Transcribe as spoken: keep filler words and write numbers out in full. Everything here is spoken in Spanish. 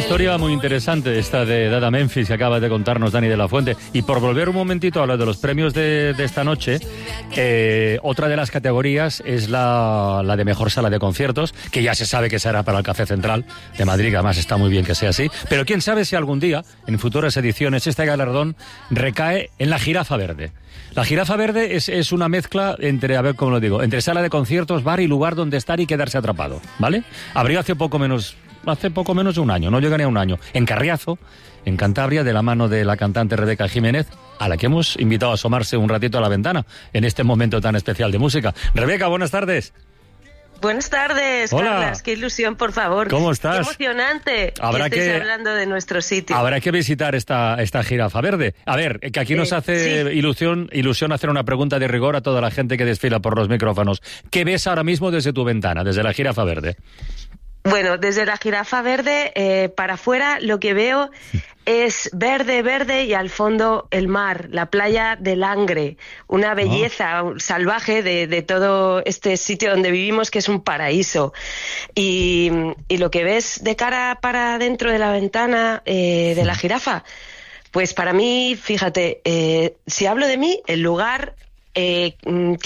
historia muy interesante esta de Dada Memphis que acaba de contarnos Dani de la Fuente. Y por volver un momentito a hablar de los premios de, de esta noche, eh, otra de las categorías es la, la de mejor sala de conciertos, que ya se sabe que será para el Café Central de Madrid, que además está muy bien que sea así. Pero quién sabe si algún día, en futuras ediciones, este galardón recae en la Jirafa Verde. La Jirafa Verde es, es una mezcla entre, a ver cómo lo digo, entre sala de conciertos, bar y lugar donde estar y quedarse atrapado, ¿vale? Abrió hace poco menos... hace poco menos de un año, no llega ni a un año, en Carriazo, en Cantabria, de la mano de la cantante Rebeca Jiménez, a la que hemos invitado a asomarse un ratito a la ventana en este momento tan especial de música. Rebeca, buenas tardes. Buenas tardes, Hola. Carlas, qué ilusión, por favor. ¿Cómo estás? Qué emocionante Habrá que estés que... hablando de nuestro sitio. Habrá que visitar esta, esta Jirafa Verde. A ver, que aquí nos Eh, hace sí. ilusión, ilusión hacer una pregunta de rigor a toda la gente que desfila por los micrófonos. ¿Qué ves ahora mismo desde tu ventana, desde la Jirafa Verde? Bueno, desde la Jirafa Verde eh, para afuera lo que veo es verde, verde y al fondo el mar, la playa de Langre, una belleza oh. salvaje de, de todo este sitio donde vivimos, que es un paraíso. Y, y lo que ves de cara para adentro de la ventana eh, de la jirafa, pues para mí, fíjate, eh, si hablo de mí, el lugar... Eh,